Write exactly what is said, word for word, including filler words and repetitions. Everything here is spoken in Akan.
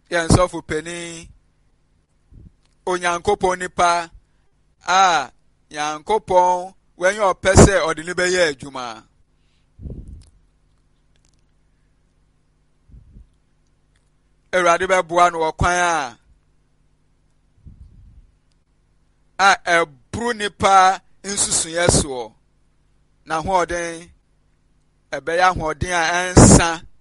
yen sofo pani onyankopon nipa a yankopon when your pese or the nibe ye adwuma Erade be boa no kwan a a ebru nipa nsusuye so na hoden ebe ya hoden a ensa